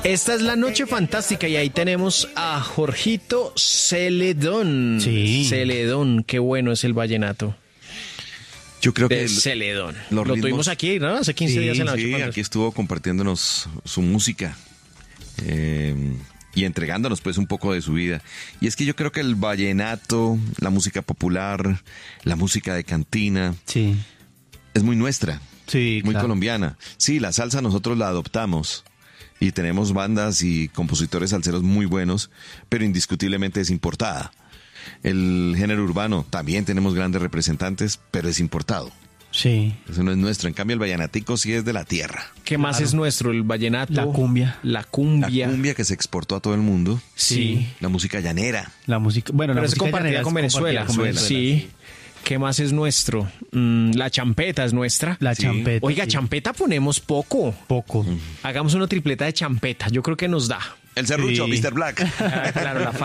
Esta es la noche fantástica y ahí tenemos a Jorgito Celedón. Sí. Celedón, qué bueno es el vallenato. Yo creo De que Celedón. los Lo ritmos- tuvimos aquí, ¿no? Hace 15 días en la noche sí, fantástica. aquí estuvo compartiéndonos su música y entregándonos pues un poco de su vida. Y es que yo creo que el vallenato, la música popular, la música de cantina, Sí, es muy nuestra, sí, muy claro. colombiana. Sí, la salsa nosotros la adoptamos y tenemos bandas y compositores salseros muy buenos, pero indiscutiblemente es importada. El género urbano también tenemos grandes representantes, pero es importado. Sí. Eso no es nuestro. En cambio, el vallenatico sí es de la tierra. ¿Qué más es nuestro? El vallenato. La cumbia. La La cumbia. cumbia que se exportó a todo el mundo. Sí. La música llanera. La música, bueno, Pero la es música compartida llanera con es Venezuela. compartida con Sí. ¿Qué más es nuestro? La champeta es nuestra. La Sí. champeta. Oiga, sí. champeta ponemos poco. Poco. Hagamos una tripleta de champeta. Yo creo que nos da. El serrucho, Sí. Mr. Black. Claro, la